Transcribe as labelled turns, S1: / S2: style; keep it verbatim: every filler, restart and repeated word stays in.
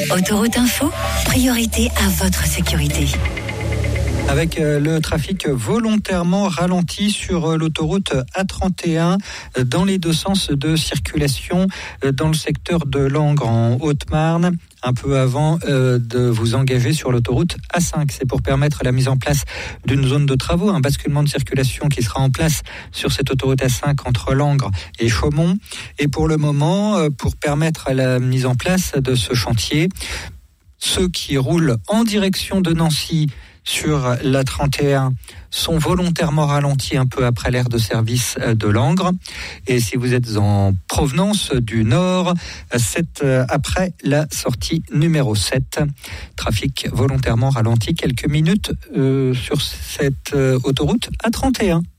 S1: Autoroute Info, priorité à votre sécurité.
S2: Avec le trafic volontairement ralenti sur l'autoroute A trente et un dans les deux sens de circulation dans le secteur de Langres en Haute-Marne, un peu avant de vous engager sur l'autoroute A cinq. C'est pour permettre la mise en place d'une zone de travaux, un basculement de circulation qui sera en place sur cette autoroute A cinq entre Langres et Chaumont. Et pour le moment, pour permettre la mise en place de ce chantier, ceux qui roulent en direction de Nancy sur l'A trente et un sont volontairement ralentis un peu après l'aire de service de Langres. Et si vous êtes en provenance du nord, c'est après la sortie numéro sept. Trafic volontairement ralenti quelques minutes euh, sur cette euh, autoroute A trente et un.